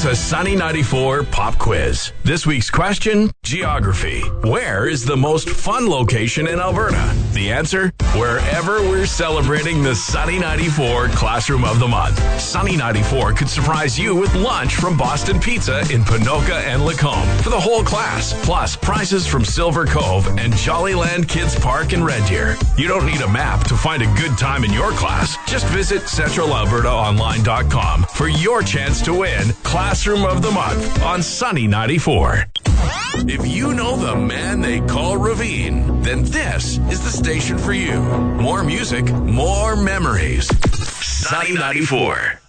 Here's a Sunny 94 pop quiz. This week's question, geography. Where is the most fun location in Alberta? The answer, wherever we're celebrating the Sunny 94 Classroom of the Month. Sunny 94 could surprise you with lunch from Boston Pizza in Ponoka and Lacombe for the whole class, plus prizes from Silver Cove and Jollyland Kids Park in Red Deer. You don't need a map to find a good time in your class. Just visit centralalbertaonline.com for your chance to win Classroom of the Month on Sunny 94. If you know the man they call Ravine, then this is the station for you. More music, more memories. Sunny 94.